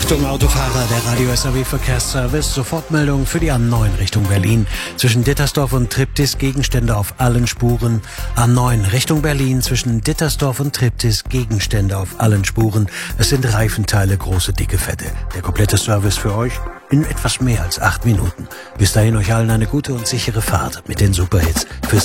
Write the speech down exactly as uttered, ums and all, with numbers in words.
Achtung Autofahrer, der Radio S A W Verkehrsservice, Sofortmeldung für die A neun Richtung Berlin. Zwischen Dittersdorf und Triptis Gegenstände auf allen Spuren. A neun Richtung Berlin, zwischen Dittersdorf und Triptis Gegenstände auf allen Spuren. Es sind Reifenteile, große, dicke, fette. Der komplette Service für euch in etwas mehr als acht Minuten. Bis dahin euch allen eine gute und sichere Fahrt mit den Superhits fürs